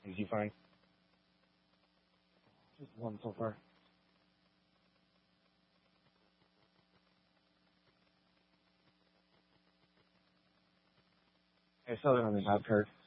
Did you find? Just one so far. I saw it on the top card.